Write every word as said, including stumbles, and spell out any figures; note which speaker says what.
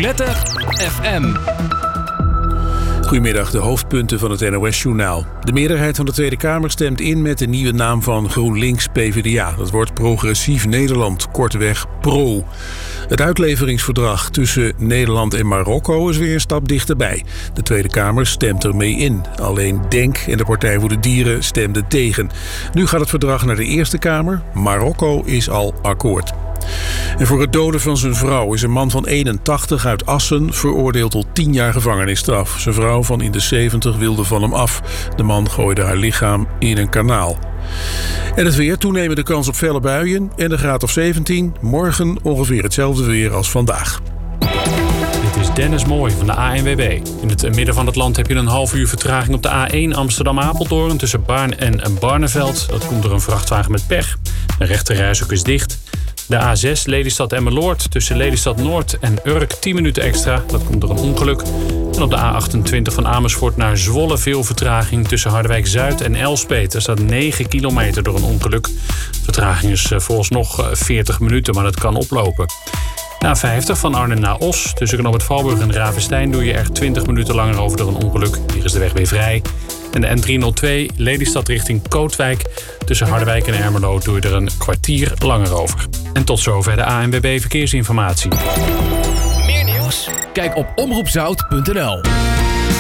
Speaker 1: Roulette F M.
Speaker 2: Goedemiddag, de hoofdpunten van het N O S-journaal. De meerderheid van de Tweede Kamer stemt in met de nieuwe naam van GroenLinks-P V D A. Dat wordt Progressief Nederland, kortweg PRO. Het uitleveringsverdrag tussen Nederland en Marokko is weer een stap dichterbij. De Tweede Kamer stemt ermee in. Alleen DENK en de Partij voor de Dieren stemden tegen. Nu gaat het verdrag naar de Eerste Kamer. Marokko is al akkoord. En voor het doden van zijn vrouw is een man van eenentachtig uit Assen veroordeeld tot tien jaar gevangenisstraf. Zijn vrouw van in de zeventig wilde van hem af. De man gooide haar lichaam in een kanaal. En het weer, toenemende kans op felle buien en een graad of zeventien. Morgen ongeveer hetzelfde weer als vandaag.
Speaker 3: Dit is Dennis Mooij van de A N W B. In het midden van het land heb je een half uur vertraging op de A één Amsterdam-Apeldoorn tussen Baarn en Barneveld. Dat komt door een vrachtwagen met pech. De rechterrijstrook is dicht. De A zes Lelystad-Emmeloord tussen Lelystad-Noord en Urk tien minuten extra. Dat komt door een ongeluk. En op de A achtentwintig van Amersfoort naar Zwolle veel vertraging tussen Harderwijk-Zuid en Elspet. Er staat negen kilometer door een ongeluk. Vertraging is vooralsnog veertig minuten, maar dat kan oplopen. De A vijftig van Arnhem naar Os. Tussen Knoop Valburg en Ravenstein doe je er twintig minuten langer over door een ongeluk. Hier is de weg weer vrij. En de N driehonderdtwee Lelystad richting Kootwijk. Tussen Harderwijk en Ermelo doe je er een kwartier langer over. En tot zover de A N W B Verkeersinformatie.
Speaker 1: Meer nieuws? Kijk op omroep zout punt n l.